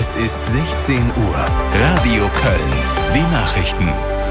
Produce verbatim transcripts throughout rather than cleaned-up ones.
Es ist sechzehn Uhr. Radio Köln. Die Nachrichten.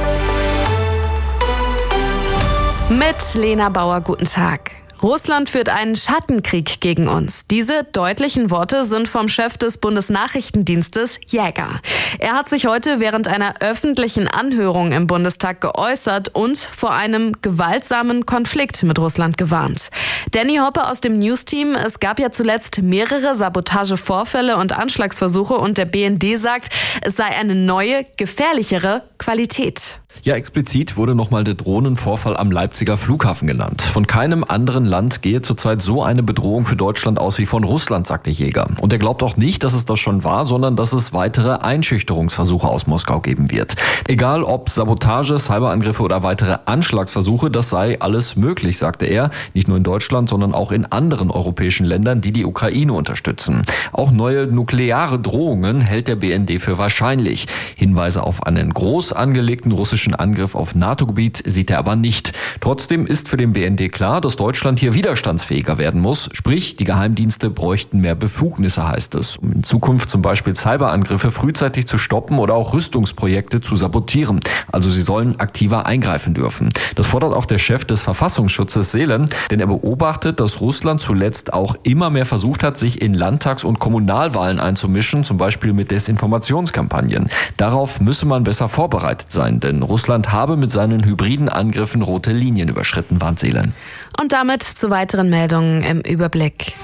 Mit Lena Bauer, guten Tag. Russland führt einen Schattenkrieg gegen uns. Diese deutlichen Worte sind vom Chef des Bundesnachrichtendienstes Jäger. Er hat sich heute während einer öffentlichen Anhörung im Bundestag geäußert und vor einem gewaltsamen Konflikt mit Russland gewarnt. Danny Hoppe aus dem News-Team, es gab ja zuletzt mehrere Sabotagevorfälle und Anschlagsversuche und der B N D sagt, es sei eine neue, gefährlichere Qualität. Ja, explizit wurde nochmal der Drohnenvorfall am Leipziger Flughafen genannt. Von keinem anderen Land gehe zurzeit so eine Bedrohung für Deutschland aus wie von Russland, sagte Jäger. Und er glaubt auch nicht, dass es das schon war, sondern dass es weitere Einschüchterungsversuche aus Moskau geben wird. Egal ob Sabotage, Cyberangriffe oder weitere Anschlagsversuche, das sei alles möglich, sagte er. Nicht nur in Deutschland, sondern auch in anderen europäischen Ländern, die die Ukraine unterstützen. Auch neue nukleare Drohungen hält der B N D für wahrscheinlich. Hinweise auf einen groß angelegten russischen Angriff auf NATO-Gebiet sieht er aber nicht. Trotzdem ist für den B N D klar, dass Deutschland hier widerstandsfähiger werden muss. Sprich, die Geheimdienste bräuchten mehr Befugnisse, heißt es, um in Zukunft zum Beispiel Cyberangriffe frühzeitig zu stoppen oder auch Rüstungsprojekte zu sabotieren. Also sie sollen aktiver eingreifen dürfen. Das fordert auch der Chef des Verfassungsschutzes Seelen, denn er beobachtet, dass Russland zuletzt auch immer mehr versucht hat, sich in Landtags- und Kommunalwahlen einzumischen, zum Beispiel mit Desinformationskampagnen. Darauf müsse man besser vorbereitet sein, denn Russland habe mit seinen hybriden Angriffen rote Linien überschritten, warnt Seelen. Und damit zu weiteren Meldungen im Überblick.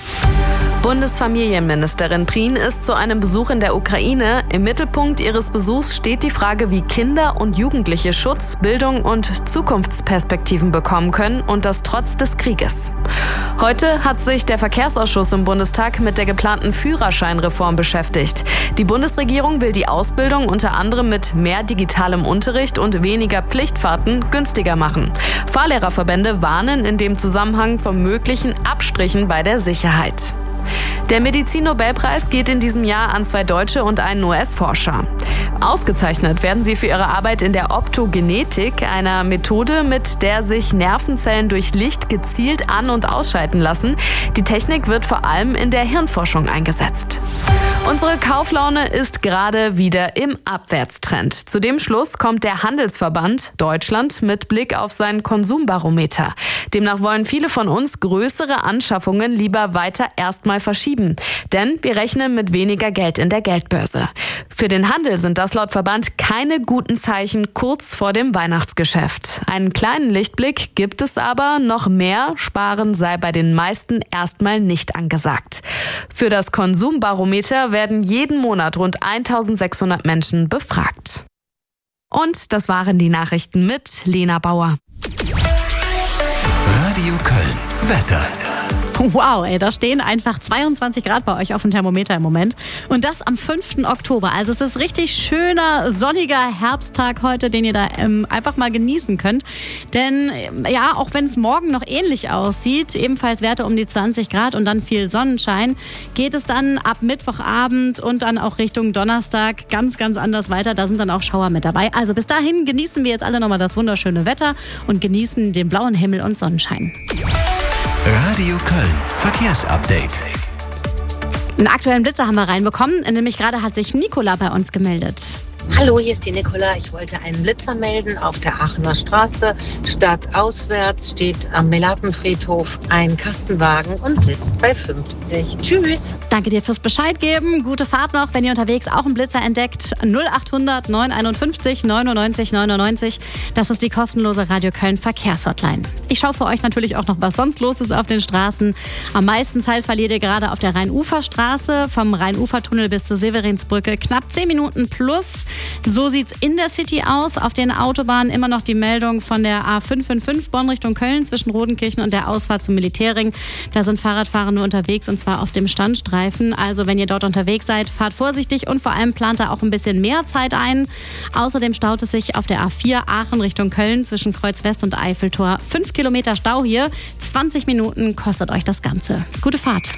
Bundesfamilienministerin Prien ist zu einem Besuch in der Ukraine. Im Mittelpunkt ihres Besuchs steht die Frage, wie Kinder und Jugendliche Schutz, Bildung und Zukunftsperspektiven bekommen können und das trotz des Krieges. Heute hat sich der Verkehrsausschuss im Bundestag mit der geplanten Führerscheinreform beschäftigt. Die Bundesregierung will die Ausbildung unter anderem mit mehr digitalem Unterricht und weniger Pflichtfahrten günstiger machen. Fahrlehrerverbände warnen in dem Zusammenhang von möglichen Abstrichen bei der Sicherheit. Der Medizin-Nobelpreis geht in diesem Jahr an zwei Deutsche und einen U S-Forscher. Ausgezeichnet werden sie für ihre Arbeit in der Optogenetik, einer Methode, mit der sich Nervenzellen durch Licht gezielt an- und ausschalten lassen. Die Technik wird vor allem in der Hirnforschung eingesetzt. Unsere Kauflaune ist gerade wieder im Abwärtstrend. Zu dem Schluss kommt der Handelsverband Deutschland mit Blick auf sein Konsumbarometer. Demnach wollen viele von uns größere Anschaffungen lieber weiter erstmal verschieben. Denn wir rechnen mit weniger Geld in der Geldbörse. Für den Handel sind das laut Verband keine guten Zeichen kurz vor dem Weihnachtsgeschäft. Einen kleinen Lichtblick gibt es aber, noch mehr Sparen sei bei den meisten erstmal nicht angesagt. Für das Konsumbarometer werden jeden Monat rund eintausendsechshundert Menschen befragt. Und das waren die Nachrichten mit Lena Bauer. Radio Köln. Wetter. Wow, ey, da stehen einfach zweiundzwanzig Grad bei euch auf dem Thermometer im Moment. Und das am fünften Oktober. Also es ist richtig schöner, sonniger Herbsttag heute, den ihr da ähm, einfach mal genießen könnt. Denn ja, auch wenn es morgen noch ähnlich aussieht, ebenfalls Werte um die zwanzig Grad und dann viel Sonnenschein, geht es dann ab Mittwochabend und dann auch Richtung Donnerstag ganz, ganz anders weiter. Da sind dann auch Schauer mit dabei. Also bis dahin genießen wir jetzt alle nochmal das wunderschöne Wetter und genießen den blauen Himmel und Sonnenschein. Radio Köln. Verkehrsupdate. Einen aktuellen Blitzer haben wir reinbekommen, nämlich gerade hat sich Nicola bei uns gemeldet. Hallo, hier ist die Nicola. Ich wollte einen Blitzer melden auf der Aachener Straße. Stadtauswärts steht am Melatenfriedhof ein Kastenwagen und blitzt bei fünfzig. Tschüss. Danke dir fürs Bescheid geben. Gute Fahrt noch, wenn ihr unterwegs auch einen Blitzer entdeckt. null achthundert neunhunderteinundfünfzig neunundneunzig neunundneunzig. Das ist die kostenlose Radio Köln Verkehrshotline. Ich schaue für euch natürlich auch noch, was sonst los ist auf den Straßen. Am meisten Zeit verliert ihr gerade auf der Rheinuferstraße. Vom Rheinufertunnel bis zur Severinsbrücke knapp zehn Minuten plus. So sieht's in der City aus. Auf den Autobahnen immer noch die Meldung von der A fünf fünf fünf Bonn Richtung Köln zwischen Rodenkirchen und der Ausfahrt zum Militärring. Da sind Fahrradfahrende unterwegs und zwar auf dem Standstreifen. Also wenn ihr dort unterwegs seid, fahrt vorsichtig und vor allem plant da auch ein bisschen mehr Zeit ein. Außerdem staut es sich auf der A vier Aachen Richtung Köln zwischen Kreuz West und Eiffeltor. Fünf Kilometer Stau hier. zwanzig Minuten kostet euch das Ganze. Gute Fahrt.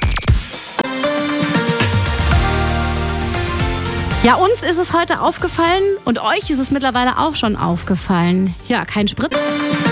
Ja, uns ist es heute aufgefallen und euch ist es mittlerweile auch schon aufgefallen. Ja, kein Sprit.